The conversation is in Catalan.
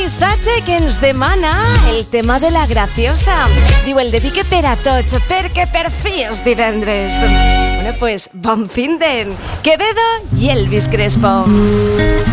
missatge que ens demana el tema de la graciosa. Diu, el dedique per a tots, perquè per fi és divendres. Bueno, pues, bon fin de Quevedo i Elvis Crespo.